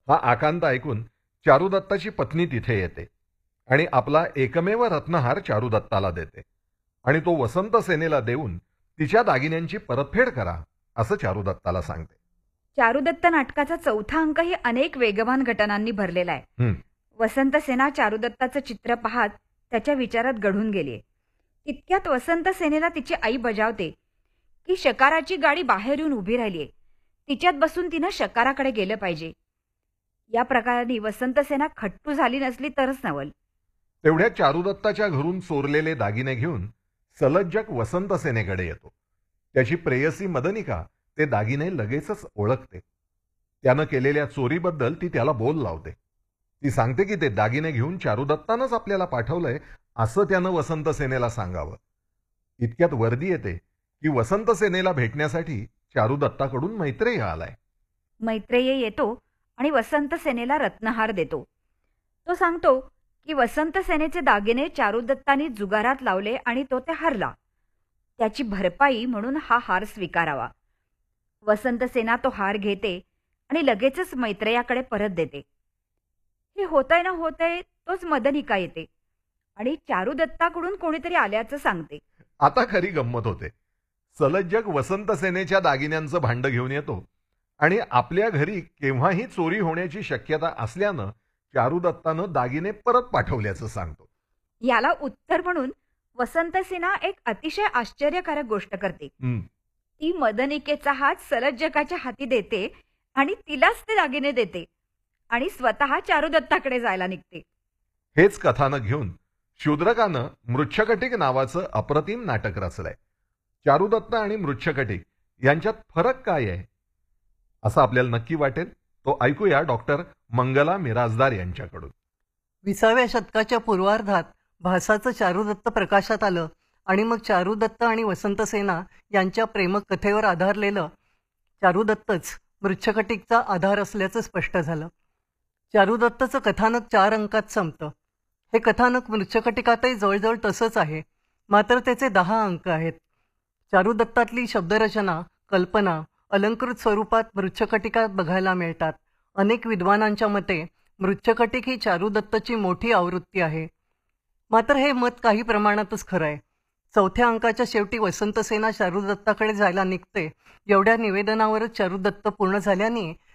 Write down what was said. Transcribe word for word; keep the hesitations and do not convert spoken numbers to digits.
हा आकांत ऐकून चारुदत्ताची पत्नी तिथे येते आणि आपला एकमेव रत्नहार चारुदत्ताला देते आणि तो वसंत सेनेला देऊन तिच्या दागिन्यांची परतफेड करा असं चारुदत्ताला सांगते. चारुदत्त नाटकाचा चौथा अंकही अनेक वेगवान घटनांनी भरलेला आहे. हं, वसंत सेना चारुदत्ताचं चित्र पाहत त्याच्या विचारात गढून गेलीय. तितक्यात वसंत सेनेला तिची आई बजावते की शकाराची गाडी बाहेर येऊन उभी राहिलीय, तिच्यात बसून तिनं शकाराकडे गेलं पाहिजे. या प्रकाराने वसंत सेना खट्टू झाली नसली तरच नवल. तेवढ्या चारुदत्ताच्या घरून चोरलेले दागिने घेऊन सलज्जक वसंत सेनेकडे येतो. त्याची प्रेयसी मदनिका ते दागिने लगेचच ओळखते. त्यानं केलेल्या चोरीबद्दल ती त्याला बोल लावते. ती सांगते की ते दागिने घेऊन चारुदत्तानंच आपल्याला पाठवलंय असं त्यानं वसंत सेनेला सांगावं. इतक्यात वर्दी येते की वसंत सेनेला भेटण्यासाठी चारुदत्ताकडून मैत्रेय आलाय. मैत्रेय येतो आणि वसंत सेनेला रत्नहार देतो. तो सांगतो की वसंत सेनेचे दागिने चारुदत्तानी जुगारात लावले आणि तो ते हरला. त्याची भरपाई म्हणून हा हार स्वीकारावा. वसंत सेना तो हार घेते आणि लगेचच मैत्रेयाकडे परत देते. हे होतंय ना होतंय तोच मदनिका येते आणि चारुदत्ताकडून कोणीतरी आल्याचं सांगते. आता खरी गंमत होते. सलज्जक वसंत सेनेच्या दागिन्यांचं भांड घेऊन येतो आणि आपल्या घरी केव्हाही चोरी होण्याची शक्यता असल्यानं चारुदत्तानं दागिने परत पाठवल्याचं सांगतो. याला उत्तर म्हणून वसंत सेना एक अतिशय आश्चर्यकारक गोष्ट करते. हं, ती मदनिकेचा हात सलज्जकाच्या हाती देते आणि तिलाच ते दागिने देते आणि स्वतः चारुदत्ताकडे जायला निघते. हेच कथानक घेऊन शूद्रकानं मृच्छकटिक नावाचं अप्रतिम नाटक रचलंय. चारुदत्त आणि मृच्छकटिक यांच्यात फरक काय आहे असं आपल्याला नक्की वाटेल. तो ऐकूया डॉक्टर मंगला मिराजदार यांच्याकडून. विसाव्या शतकाच्या पूर्वार्धात भासाचं चारुदत्त प्रकाशात आलं आणि मग चारुदत्त आणि वसंतसेना यांच्या प्रेमकथेवर आधारलेलं चारुदत्तच मृच्छकटिकचा आधार असल्याचं स्पष्ट झालं. चारुदत्तचं कथानक चार अंकात संपतं. हे कथानक मृच्छकटिकातही जवळजवळ तसंच आहे, मात्र त्याचे दहा अंक आहेत. चारुदत्तातली शब्दरचना, कल्पना अलंकृत स्वरूपात मृच्छकटिकात बघायला मिळतात. अनेक विद्वानांच्या मते मृच्छकटिक ही चारुदत्तची मोठी आवृत्ती आहे. मात्र हे मत काही प्रमाणातच खरं आहे. चौथ्या अंकाच्या शेवटी वसंतसेना चारुदत्ताकडे जायला निघते. एवढ्या निवेदनावरच चारुदत्त पूर्ण झाल्याने